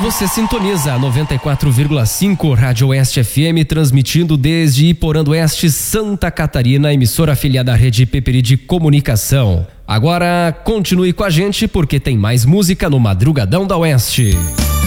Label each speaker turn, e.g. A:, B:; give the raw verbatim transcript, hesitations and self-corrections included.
A: Você sintoniza a noventa e quatro vírgula cinco Rádio Oeste F M, transmitindo desde Iporã Oeste, Santa Catarina, emissora afiliada à Rede Peperi de Comunicação. Agora continue com a gente porque tem mais música no Madrugadão da Oeste.